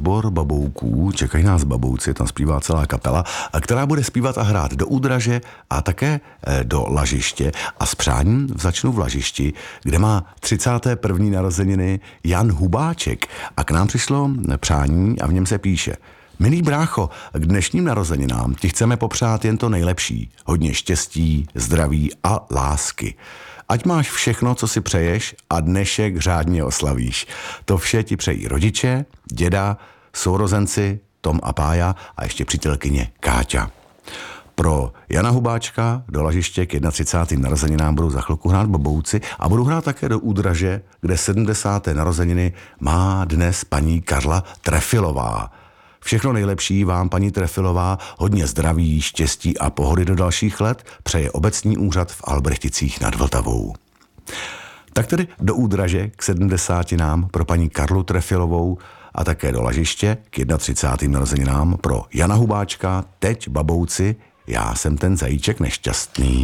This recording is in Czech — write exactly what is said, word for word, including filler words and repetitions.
sbor babouků, čekají nás babouci, tam zpívá celá kapela, která bude zpívat a hrát do údraže a také do Lažiště. A s přáním začnu v Lažišti, kde má třicáté první narozeniny Jan Hubáček. A k nám přišlo přání a v něm se píše: Milý brácho, k dnešním narozeninám ti chceme popřát jen to nejlepší. Hodně štěstí, zdraví a lásky. Ať máš všechno, co si přeješ a dnešek řádně oslavíš. To vše ti přejí rodiče, děda, sourozenci Tom a Pája a ještě přítelkyně Káťa. Pro Jana Hubáčka do Lažiště k třicátým prvním narozeninám budou za chvilku hrát babouci a budou hrát také do Údraže, kde sedmdesáté narozeniny má dnes paní Karla Trefilová. Všechno nejlepší vám, paní Trefilová, hodně zdraví, štěstí a pohody do dalších let přeje obecní úřad v Albrechticích nad Vltavou. Tak tedy do Údraže k sedmdesátinám pro paní Karlu Trefilovou a také do Lažiště k třicátým prvním narozeninám pro Jana Hubáčka, teď babouci, já jsem ten zajíček nešťastný.